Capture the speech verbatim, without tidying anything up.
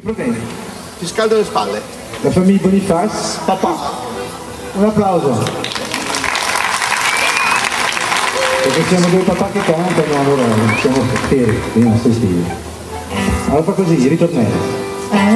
problemi. Ti scaldo le spalle. La famiglia Boniface, papà. Un applauso. Perché siamo due papà che cantano, allora siamo feri, non festivi. Allora fa così, ritornello.